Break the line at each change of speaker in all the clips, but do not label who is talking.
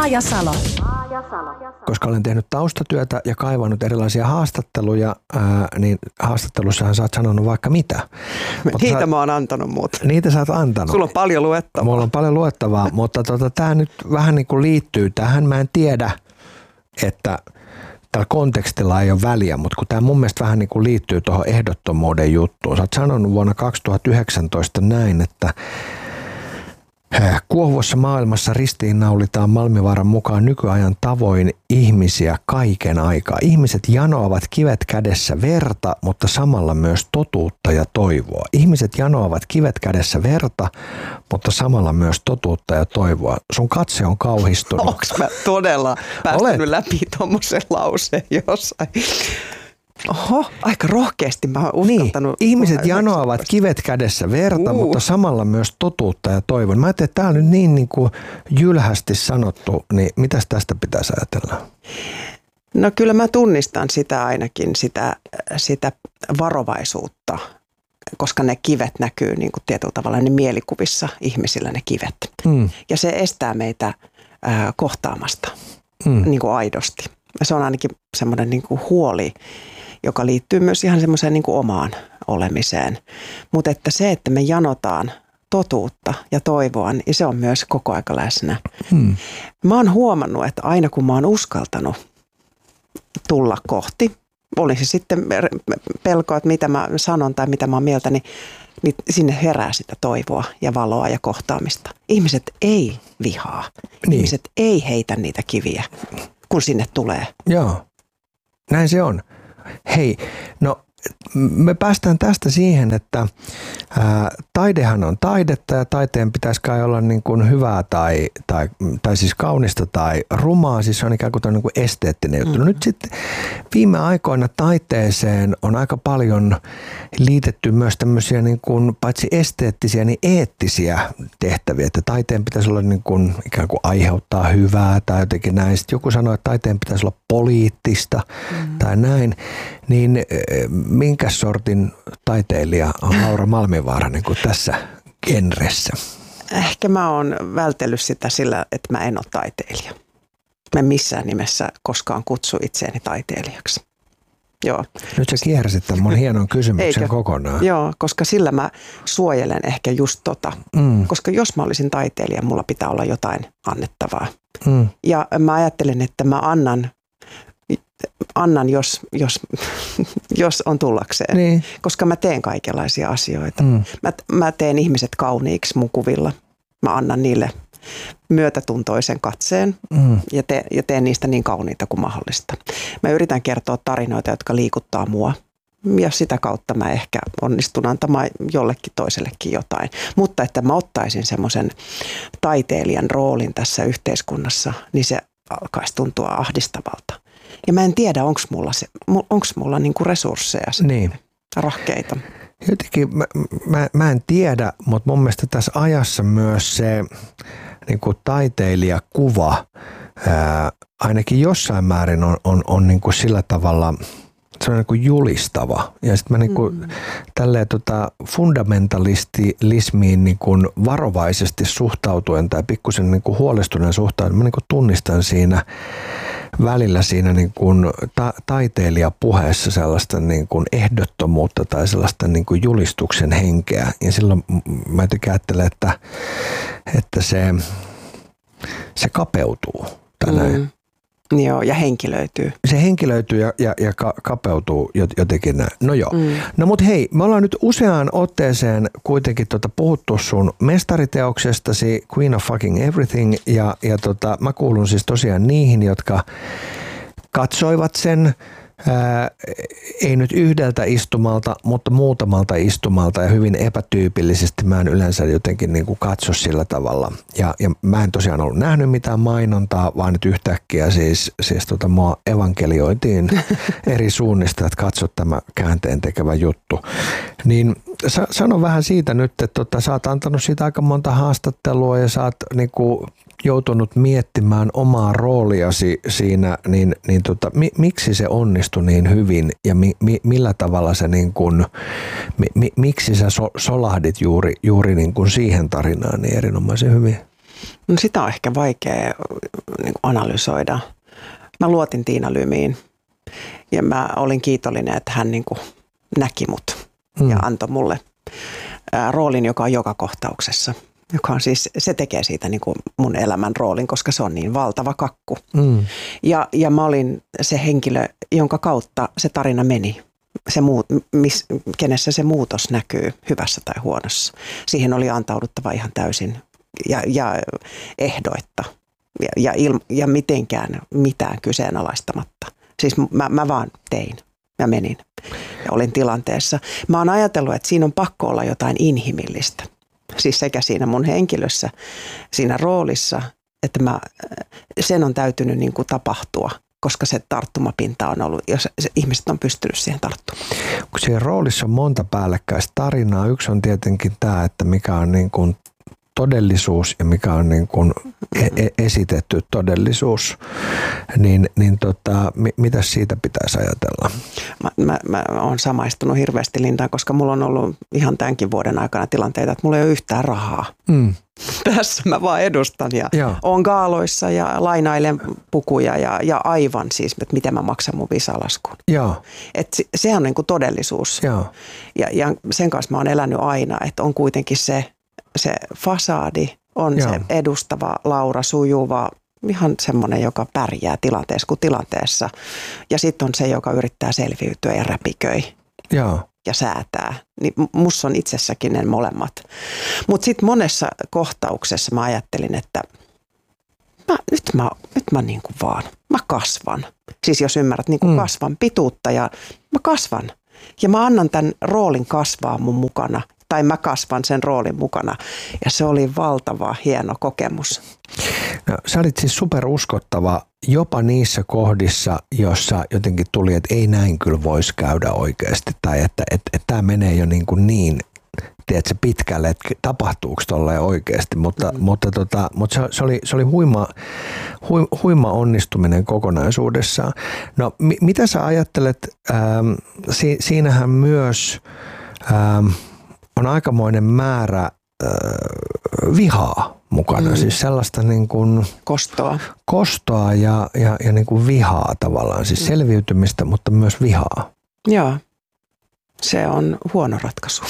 Maajasalo.
Koska olen tehnyt taustatyötä ja kaivannut erilaisia haastatteluja, niin haastattelussahan sä oot sanonut vaikka mitä.
Niitä mä oon antanut muuta.
Niitä sä oot antanut.
Sulla on paljon luettavaa.
Mulla on paljon luettavaa, mutta tää nyt vähän niin kuin liittyy tähän. Mä en tiedä, että tällä kontekstilla ei ole väliä, mutta kun tämä mun mielestä vähän niin kuin liittyy tuohon ehdottomuuden juttuun. Sä oot sanonut vuonna 2019 näin, että kuohuvassa maailmassa ristiinnaulitaan Malmivaaran mukaan nykyajan tavoin ihmisiä kaiken aikaa. Ihmiset janoavat kivet kädessä verta, mutta samalla myös totuutta ja toivoa. Ihmiset janoavat kivet kädessä verta, mutta samalla myös totuutta ja toivoa. Sun katse on kauhistunut.
Onko mä todella päästänyt läpi tommosen lauseen jossain? Oho, aika rohkeasti mä oon uskaltanut.
Niin, ihmiset janoavat kivet kädessä verta, mutta samalla myös totuutta ja toivon. Mä ajattelin, että tää on nyt niin kuin jylhästi sanottu, niin mitäs tästä pitäisi ajatella?
No kyllä mä tunnistan sitä ainakin, sitä varovaisuutta, koska ne kivet näkyy niin kuin tietyllä tavalla ne mielikuvissa ihmisillä ne kivet. Ja se estää meitä kohtaamasta niin kuin aidosti. Se on ainakin semmoinen niin kuin huoli, joka liittyy myös ihan semmoiseen niin kuin omaan olemiseen. Mutta että se, että me janotaan totuutta ja toivoa, niin se on myös koko aika läsnä. Mä oon huomannut, että aina kun mä oon uskaltanut tulla kohti, oli se sitten pelkoa, että mitä mä sanon tai mitä mä oon mieltä, niin sinne herää sitä toivoa ja valoa ja kohtaamista. Ihmiset ei vihaa. Niin. Ihmiset ei heitä niitä kiviä, kun sinne tulee.
Joo, näin se on. Hei, no me päästään tästä siihen, että taidehan on taidetta ja taiteen pitäisi kai olla niin kuin hyvää tai siis kaunista tai rumaa, siis se on ikään kuin niin kuin esteettinen juttu. No nyt sitten viime aikoina taiteeseen on aika paljon liitetty myös tämmöisiä niin kuin paitsi esteettisiä, niin eettisiä tehtäviä, että taiteen pitäisi olla niin kuin ikään kuin aiheuttaa hyvää tai jotenkin näin. Sitten joku sanoi, että taiteen pitäisi olla poliittista tai näin, niin minkä sortin taiteilija on Laura Malmivaara niin kuin tässä genressä?
Ehkä mä oon vältellyt sitä sillä, että mä en ole taiteilija. Mä missään nimessä koskaan kutsu itseäni taiteilijaksi. Joo.
Nyt sä kiersit tämän mun hienon kysymyksen kokonaan.
Joo, koska sillä mä suojelen ehkä just tota. Koska jos mä olisin taiteilija, mulla pitää olla jotain annettavaa. Ja mä ajattelen, että mä annan jos on tullakseen, niin. Koska mä teen kaikenlaisia asioita. Mä teen ihmiset kauniiksi mun kuvilla. Mä annan niille myötätuntoisen katseen ja teen niistä niin kauniita kuin mahdollista. Mä yritän kertoa tarinoita, jotka liikuttaa mua ja sitä kautta mä ehkä onnistun antamaan jollekin toisellekin jotain. Mutta että mä ottaisin semmoisen taiteilijan roolin tässä yhteiskunnassa, niin se alkaisi tuntua ahdistavalta. Ja mä en tiedä, onko mulla niinku resursseja
niin.
Rahkeita.
Jotenkin mä en tiedä, mutta mun mielestä tässä ajassa myös se niinku taiteilijakuva ainakin jossain määrin on niinku sillä tavalla, se on niinku julistava. Ja sitten mä niinku tälleen fundamentalismiin niinku varovaisesti suhtautuen tai pikkusen niinku huolestuneen suhtautuen, mä niinku tunnistan välillä siinä niin kuin taiteilijapuheessa sellaista niin kuin ehdottomuutta tai sellaista niin kuin julistuksen henkeä. Ja silloin mä jotenkin ajattelen, että se kapeutuu.
Joo, ja henkilöityy.
Se henkilöityy ja kapeutuu jotenkin näin. No joo. No mut hei, me ollaan nyt useaan otteeseen kuitenkin puhuttu sun mestariteoksestasi Queen of Fucking Everything ja mä kuulun siis tosiaan niihin, jotka katsoivat sen ei nyt yhdeltä istumalta, mutta muutamalta istumalta ja hyvin epätyypillisesti mä en yleensä jotenkin niin kuin katso sillä tavalla. Ja mä en tosiaan ollut nähnyt mitään mainontaa, vaan nyt yhtäkkiä siis mua evankelioitiin eri suunnista, että katso tämä käänteen tekevä juttu. Niin sano vähän siitä nyt, että sä oot antanut siitä aika monta haastattelua ja sä oot niinku joutunut miettimään omaa rooliasi siinä, niin miksi se onnistui niin hyvin ja millä tavalla se niin kuin, miksi sä solahdit juuri niin kuin siihen tarinaan niin erinomaisen hyvin?
No sitä on ehkä vaikea niin kuin analysoida. Mä luotin Tiina Lymiin ja mä olin kiitollinen, että hän niin kuin näki mut ja antoi mulle roolin, joka on joka kohtauksessa. Joka on siis, se tekee siitä niin kuin mun elämän roolin, koska se on niin valtava kakku. Ja mä olin se henkilö, jonka kautta se tarina meni. Kenessä se muutos näkyy hyvässä tai huonossa. Siihen oli antauduttava ihan täysin ja ehdoitta ja mitenkään mitään kyseenalaistamatta. Siis mä vaan tein. Mä menin ja olin tilanteessa. Mä oon ajatellut, että siinä on pakko olla jotain inhimillistä. Siis sekä siinä mun henkilössä, siinä roolissa, että sen on täytynyt niin kuin tapahtua, koska se tarttumapinta on ollut, jos ihmiset on pystynyt siihen tarttumaan.
Kun siinä roolissa on monta päällekkäistä tarinaa, yksi on tietenkin tämä, että mikä on niin kuin todellisuus ja mikä on niin kuin esitetty todellisuus, niin mitä siitä pitäisi ajatella?
Mä oon samaistunut hirveästi Lindaan, koska mulla on ollut ihan tämänkin vuoden aikana tilanteita, että mulla ei ole yhtään rahaa. Tässä mä vaan edustan ja oon gaaloissa ja lainailen pukuja ja aivan siis, että miten mä maksan mun visalaskun. Sehän on niin kuin todellisuus. Ja sen kanssa mä oon elänyt aina, että on kuitenkin se fasadi, on se edustava Laura, sujuva, ihan semmoinen, joka pärjää tilanteessa kuin tilanteessa. Ja sitten on se, joka yrittää selviytyä ja räpiköi ja säätää. Niin musta on itsessäkin ne molemmat. Mutta sitten monessa kohtauksessa mä ajattelin, että nyt mä niin kuin vaan, mä kasvan. Siis jos ymmärrät, niin kuin kasvan pituutta ja mä kasvan. Ja mä annan tämän roolin kasvaa mun mukana. Tai mä kasvan sen roolin mukana. Ja se oli valtava hieno kokemus.
No, sä olit siis superuskottava jopa niissä kohdissa, jossa jotenkin tuli, että ei näin kyllä voisi käydä oikeasti. Tai että tämä menee jo niin tiedätkö, pitkälle, että tapahtuuko tolleen oikeasti. Mutta se oli huima onnistuminen kokonaisuudessaan. No mitä sä ajattelet, siinähän myös on aikamoinen määrä vihaa mukana, siis sellaista niin kuin kostoa ja niin kuin vihaa tavallaan, siis selviytymistä, mutta myös vihaa.
Joo, se on huono ratkaisu.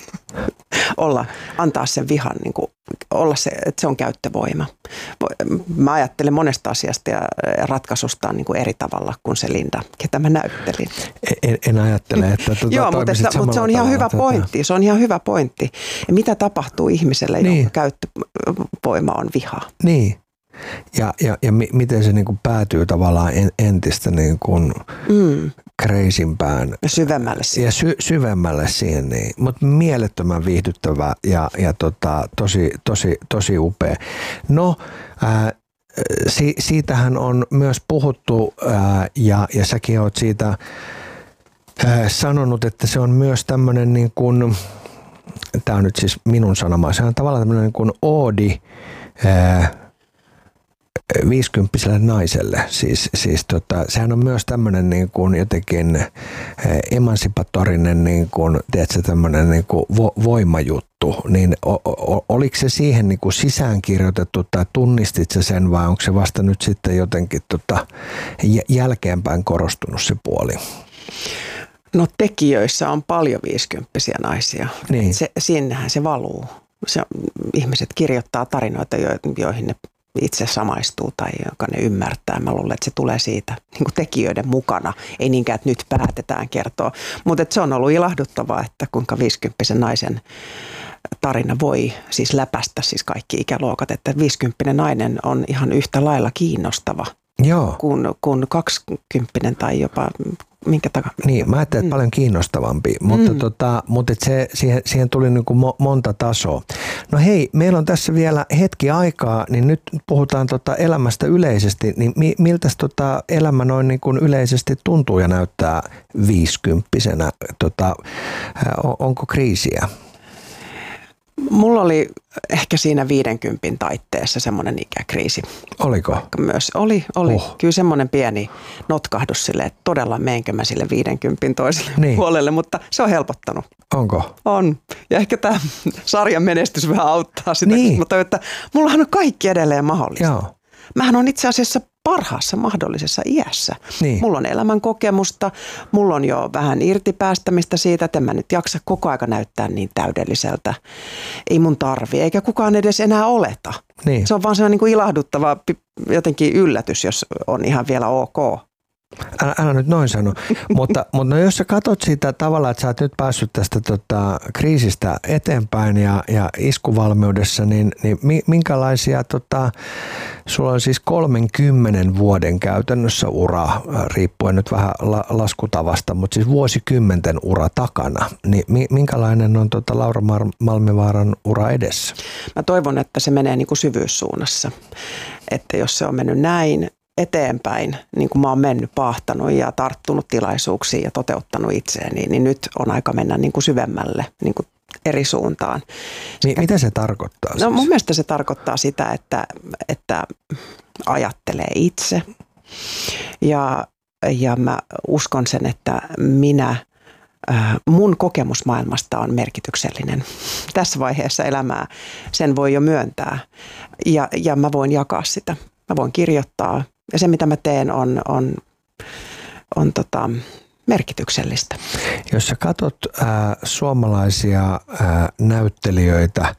Antaa sen vihan, niin kuin, olla se, että se on käyttövoima. Mä ajattelen monesta asiasta ja ratkaisusta niin kuin eri tavalla kuin se Linda, ketä mä näyttelin.
En ajattele, että
joo, mutta se on ihan hyvä pointti. Se on ihan hyvä pointti. Ja mitä tapahtuu ihmiselle, jonka käyttövoima on viha?
Niin. Ja miten se niin kuin päätyy tavallaan entistä niin kuin crazympään.
Ja syvemmälle siihen.
Ja syvemmälle siihen, niin. Mutta mielettömän viihdyttävä ja tosi upea. No, siitähän on myös puhuttu ja säkin oot siitä sanonut, että se on myös tämmöinen niin kuin, tämä on nyt siis minun sanoma, se on tavallaan tämmöinen niin kuin oodi 50-vuotiaalle naiselle. Siis sehän on myös tämmöinen niin kuin jotenkin emansipatorinen niin kuin, tiedätkö, tämmöinen niin kuin voimajuttu. Niin oliko se siihen niin kuin sisäänkirjoitettu tai tunnistit sä sen vai onko se vasta nyt sitten jotenkin jälkeenpäin korostunut se puoli?
No tekijöissä on paljon 50-vuotiaita naisia. Niin. Siinähän se valuu. Ihmiset kirjoittaa tarinoita, joihin ne itse samaistuu tai joka ne ymmärtää. Mä luulen, että se tulee siitä niin kuin tekijöiden mukana. Ei niinkään, että nyt päätetään kertoa. Mutta se on ollut ilahduttavaa, että kuinka 50-vuotiaan naisen tarina voi siis läpästä siis kaikki ikäluokat. Että 50-vuotiaan nainen on ihan yhtä lailla kiinnostava kuin 20-vuotiaan tai jopa minkä takaa.
Niin, mä ajattelin, että paljon kiinnostavampi, mutta siihen tuli niin kuin monta tasoa. No hei, meillä on tässä vielä hetki aikaa, niin nyt puhutaan elämästä yleisesti, niin miltäs elämä noin niin kuin yleisesti tuntuu ja näyttää 50-vuotiaana? Onko kriisiä?
Mulla oli ehkä siinä 50 taitteessa semmoinen ikäkriisi.
Oliko?
Myös oli. Kyllä semmoinen pieni notkahdus silleen, että todella meenkö mä sille 50 toiselle puolelle, mutta se on helpottanut.
Onko?
On. Ja ehkä tämä sarjan menestys vähän auttaa sitä, mutta että mullahan on kaikki edelleen mahdollista.
Joo.
Mähän on itse asiassa parhaassa mahdollisessa iässä.
Niin.
Mulla on elämän kokemusta, mulla on jo vähän irtipäästämistä siitä, että en mä nyt jaksa koko aika näyttää niin täydelliseltä. Ei mun tarvi, eikä kukaan edes enää oleta.
Niin.
Se on vaan sellainen niin kuin ilahduttava jotenkin yllätys, jos on ihan vielä ok.
Älä nyt noin sano, mutta no jos sä katsot sitä tavallaan, että sä oot nyt päässyt tästä kriisistä eteenpäin ja iskuvalmiudessa, niin minkälaisia, sulla on siis 30 vuoden käytännössä ura, riippuen nyt vähän laskutavasta, mutta siis vuosikymmenten ura takana, niin minkälainen on Laura Malmivaaran ura edessä? Mä
toivon, että se menee niin kuin syvyyssuunnassa, että jos se on mennyt näin eteenpäin, niin kuin mä oon mennyt, paahtanut ja tarttunut tilaisuuksiin ja toteuttanut itseäni, niin nyt on aika mennä niin kuin syvemmälle niin kuin eri suuntaan.
Mitä se tarkoittaa?
No mun mielestä se tarkoittaa sitä, että ajattelee itse ja mä uskon sen, että mun kokemus maailmasta on merkityksellinen. Tässä vaiheessa elämää sen voi jo myöntää ja mä voin jakaa sitä. Mä voin kirjoittaa ja se mitä mä teen on merkityksellistä.
Jos sä katsot suomalaisia näyttelijöitä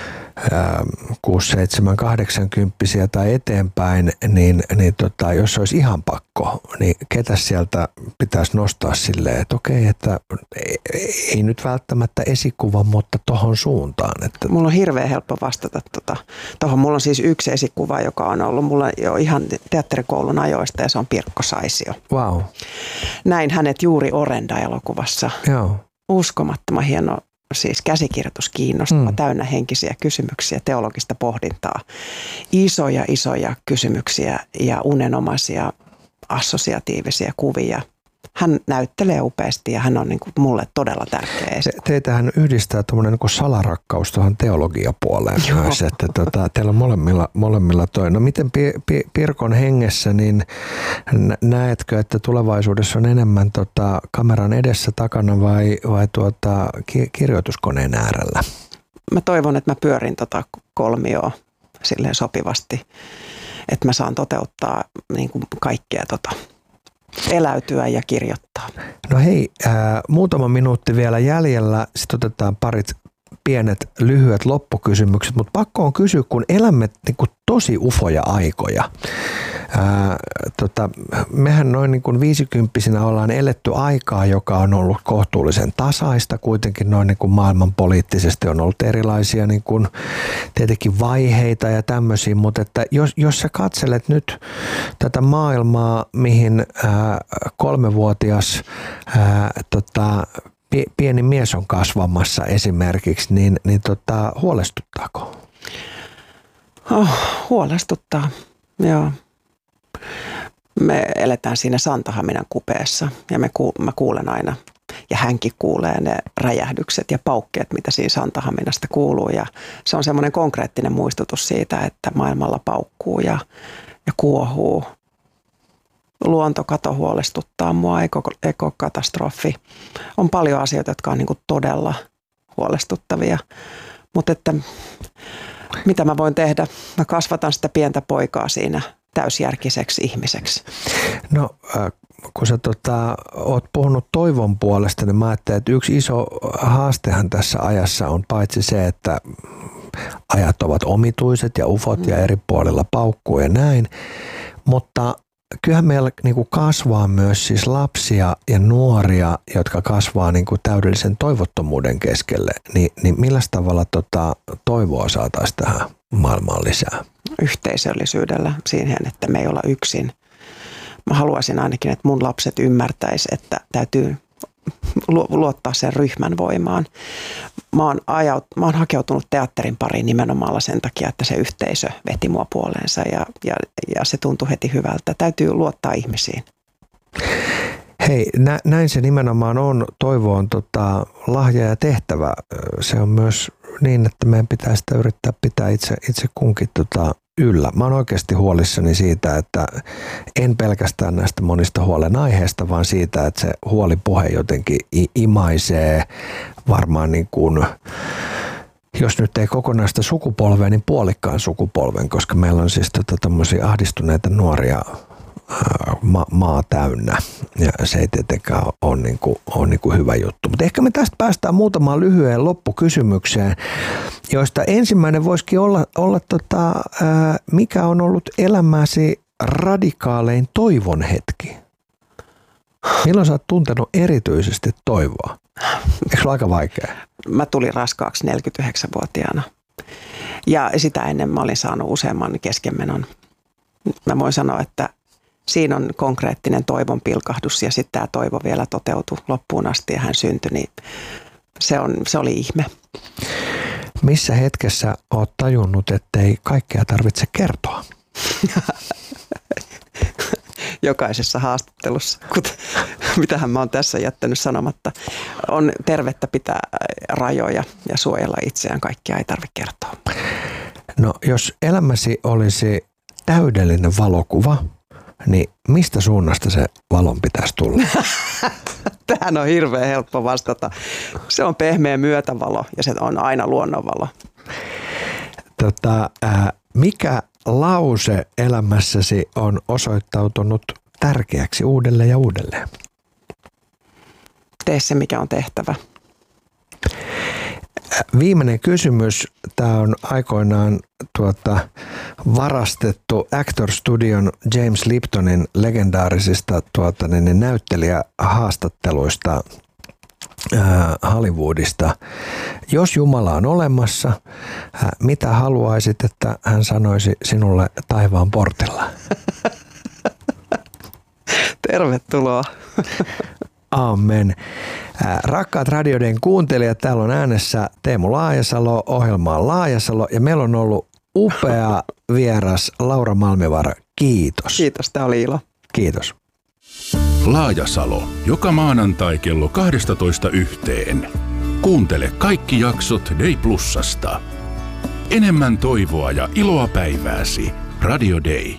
6, 7, 80 tai eteenpäin, niin jos olisi ihan pakko, niin ketä sieltä pitäisi nostaa silleen, että okei, että ei nyt välttämättä esikuva, mutta tohon suuntaan. Että
mulla on hirveän helppo vastata tohon. Mulla on siis yksi esikuva, joka on ollut mulla jo ihan teatterikoulun ajoista ja se on Pirkko Saisio.
Wow.
Näin hänet juuri Orenda-elokuvassa.
Joo.
Uskomattoman hieno. Siis käsikirjoitus kiinnostava, täynnä henkisiä kysymyksiä, teologista pohdintaa, isoja kysymyksiä ja unenomaisia assosiatiivisia kuvia. Hän näyttelee upeasti ja hän on niin kuin mulle todella tärkeä esikuva.
Teitähän yhdistää tuommoinen niin kuin salarakkaus tuohon teologiapuoleen myös, että teillä on molemmilla toi. No miten Pirkon hengessä, niin näetkö, että tulevaisuudessa on enemmän kameran edessä takana vai kirjoituskoneen äärellä?
Mä toivon, että mä pyörin kolmioa silleen sopivasti, että mä saan toteuttaa niin kuin kaikkea eläytyä ja kirjoittaa.
No hei, muutama minuutti vielä jäljellä. Sitten otetaan parit pienet, lyhyet loppukysymykset, mutta pakko on kysyä, kun elämme niin kuin tosi ufoja aikoja. Mehän noin niin kuin 50-vuotiaina ollaan eletty aikaa, joka on ollut kohtuullisen tasaista. Kuitenkin noin niin kuin maailmanpoliittisesti on ollut erilaisia niin kuin tietenkin vaiheita ja tämmöisiä, mutta että jos sä katselet nyt tätä maailmaa, mihin 3-vuotias pieni mies on kasvamassa esimerkiksi, niin huolestuttaako?
Huolestuttaa, joo. Me eletään siinä Santahaminan kupeessa ja mä kuulen aina ja hänkin kuulee ne räjähdykset ja paukkeet, mitä siinä Santahaminasta kuuluu. Ja se on semmoinen konkreettinen muistutus siitä, että maailmalla paukkuu ja kuohuu. Luontokato huolestuttaa mua, ekokatastrofi. On paljon asioita, jotka on niin kuin todella huolestuttavia, mutta että mitä mä voin tehdä? Mä kasvatan sitä pientä poikaa siinä täysjärkiseksi ihmiseksi.
No kun sä oot puhunut toivon puolesta, niin mä ajattelen, että yksi iso haastehan tässä ajassa on paitsi se, että ajat ovat omituiset ja ufot ja eri puolilla paukkuu ja näin, mutta kyllähän meillä niinku kasvaa myös siis lapsia ja nuoria, jotka kasvaa niinku täydellisen toivottomuuden keskelle. Niin millä tavalla toivoa saataisiin tähän maailmaan lisää?
Yhteisöllisyydellä siihen, että me ei olla yksin. Mä haluaisin ainakin, että mun lapset ymmärtäisi, että täytyy luottaa sen ryhmän voimaan. Mä oon hakeutunut teatterin pariin nimenomaan sen takia, että se yhteisö veti mua puoleensa ja se tuntui heti hyvältä. Täytyy luottaa ihmisiin.
Hei, näin se nimenomaan on. Toivo on lahja ja tehtävä. Se on myös niin, että meidän pitää sitä yrittää pitää itse kunkin yllä. Mä oon oikeasti huolissani siitä, että en pelkästään näistä monista huolenaiheista, vaan siitä, että se huolipuhe jotenkin imaisee varmaan niin kuin, jos nyt ei kokonaista sukupolvea, niin puolikkaan sukupolven, koska meillä on siis tommosia ahdistuneita nuoria maa täynnä ja se ei tietenkään ole niinku hyvä juttu. Mutta ehkä me tästä päästään muutamaan lyhyeen loppukysymykseen, joista ensimmäinen voisikin olla mikä on ollut elämäsi radikaalein toivon hetki? Milloin sä oot tuntenut erityisesti toivoa? Eikö se ole aika vaikea?
Mä tulin raskaaksi 49-vuotiaana ja sitä ennen mä olin saanut useamman keskenmenon. Mä voin sanoa, että siinä on konkreettinen toivon pilkahdus ja sitten tämä toivo vielä toteutui loppuun asti ja hän syntyi, niin se oli ihme.
Missä hetkessä olet tajunnut, ettei kaikkea tarvitse kertoa?
Jokaisessa haastattelussa, mitähän mä oon tässä jättänyt sanomatta, on tervettä pitää rajoja ja suojella itseään. Kaikkia ei tarvitse kertoa.
No jos elämäsi olisi täydellinen valokuva, niin mistä suunnasta se valon pitäisi tulla?
Tähän on hirveän helppo vastata. Se on pehmeä myötävalo ja se on aina luonnonvalo.
Mikä lause elämässäsi on osoittautunut tärkeäksi uudelleen ja uudelleen?
Tee se, mikä on tehtävä.
Viimeinen kysymys. Tämä on aikoinaan varastettu Actor Studion James Liptonin legendaarisista näyttelijähaastatteluista Hollywoodista. Jos Jumala on olemassa, mitä haluaisit, että hän sanoisi sinulle taivaan portilla?
Tervetuloa.
Amen. Rakkaat Radio Dayn kuuntelijat, täällä on äänessä Teemu Laajasalo, ohjelmaa Laajasalo ja meillä on ollut upea vieras Laura Malmivaara. Kiitos.
Kiitos, tämä oli ilo.
Kiitos.
Laajasalo, joka maanantai kello 12:00. Kuuntele kaikki jaksot Day Plusasta. Enemmän toivoa ja iloa päivääsi. Radio Day.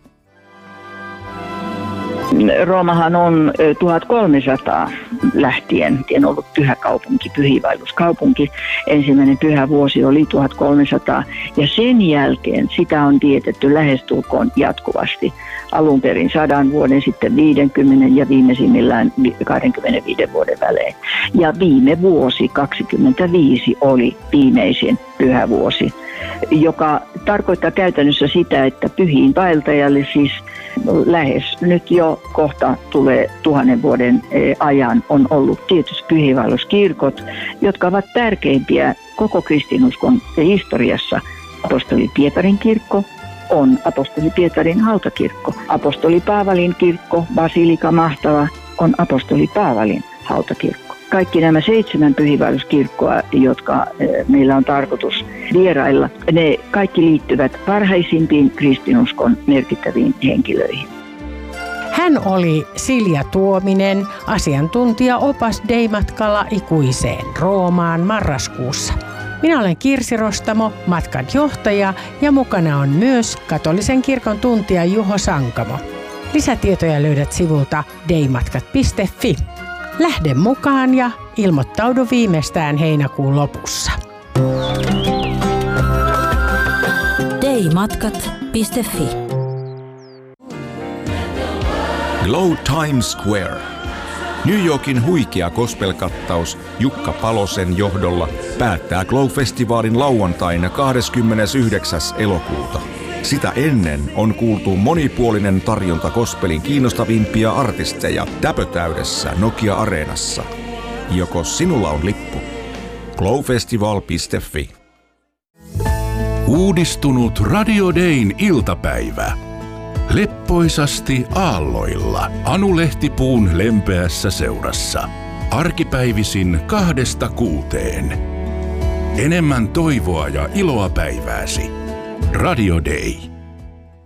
Roomahan on 1300 lähtien ollut pyhä kaupunki, pyhiinvaelluskaupunki. Ensimmäinen pyhä vuosi oli 1300 ja sen jälkeen sitä on vietetty lähestulkoon jatkuvasti. Alun perin 100 vuoden, sitten 50 ja viimeisimmillään 25 vuoden välein. Ja viime vuosi 25 oli viimeisin pyhä vuosi, joka tarkoittaa käytännössä sitä, että pyhiinvaeltajalle siis lähes nyt jo kohta tulee 1000 vuoden ajan on ollut tietysti pyhiinvaelluskirkot, jotka ovat tärkeimpiä koko kristinuskon historiassa. Apostoli Pietarin kirkko on apostoli Pietarin hautakirkko. Apostoli Paavalin kirkko, Basilika Mahtava, on apostoli Paavalin hautakirkko. Kaikki nämä 7 pyhiinvaelluskirkkoa, jotka meillä on tarkoitus vierailla, ne kaikki liittyvät parhaisimpiin kristinuskon merkittäviin henkilöihin.
Hän oli Silja Tuominen, asiantuntija-opas Day-matkalla ikuiseen Roomaan marraskuussa. Minä olen Kirsi Rostamo, matkan johtaja ja mukana on myös katolisen kirkon tuntija Juho Sankamo. Lisätietoja löydät sivulta daymatkat.fi. Lähde mukaan ja ilmoittaudu viimeistään heinäkuun lopussa.
daymatkat.fi.
Glow Times Square. New Yorkin huikea gospel-kattaus Jukka Palosen johdolla päättää Glow-festivaalin lauantaina 29. elokuuta. Sitä ennen on kuultu monipuolinen tarjonta gospelin kiinnostavimpia artisteja täpötäydessä Nokia-areenassa. Joko sinulla on lippu? glowfestival.fi.
Uudistunut Radio Dayn iltapäivä. Leppoisasti aalloilla Anu Lehtipuun lempeässä seurassa. Arkipäivisin 2–6. Enemmän toivoa ja iloa päivääsi. Radio Day.